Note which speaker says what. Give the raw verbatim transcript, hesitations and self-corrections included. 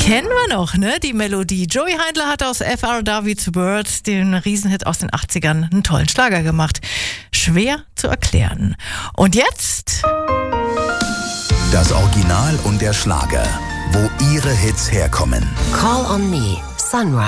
Speaker 1: Kennen wir noch, ne? Die Melodie. Joey Heindler hat aus F R David's World, den Riesenhit aus den achtzigern, einen tollen Schlager gemacht. Schwer zu erklären. Und jetzt?
Speaker 2: Das Original und der Schlager. Wo ihre Hits herkommen.
Speaker 3: Call on Me, Sunrise.